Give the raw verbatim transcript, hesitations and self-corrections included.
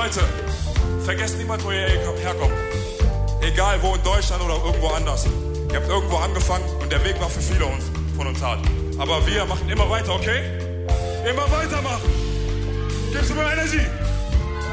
Leute, vergesst niemals, wo ihr herkommt. Egal wo, in Deutschland oder irgendwo anders. Ihr habt irgendwo angefangen und der Weg war für viele uns, von uns hart. Aber wir machen immer weiter, okay? Immer weitermachen. Gib's mir Energie.